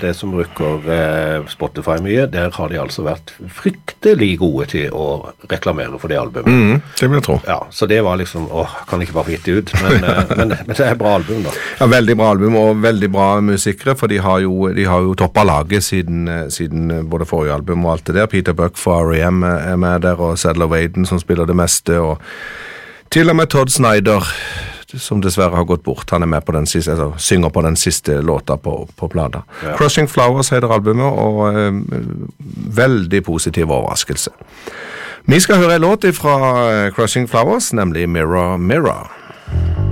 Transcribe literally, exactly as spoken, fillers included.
det som bruker eh, Spotify mye, der har de altså vært fryktelig gode til å reklamere for det albumet. Mm, det vil jeg tro. Ja, så det var liksom, åh, kan ikke bare få gitt det ut, men, eh, men, men det er bra album da. Ja, veldig bra album og veldig bra musikere, for de har jo, de har jo toppet laget siden, siden både forrige album og alt det der. Peter Buck for R E M er med der, og Sadler Waden som spiller det meste, og til og med Todd Snyder, som dessverre har gått bort. Han er med på den siste, altså, synger på den siste låta på, på plata. Ja. Crushing Flowers heter albumet, og eh, veldig positiv overraskelse. Vi skal høre en låt fra Crushing Flowers, nemlig Mirror, Mirror.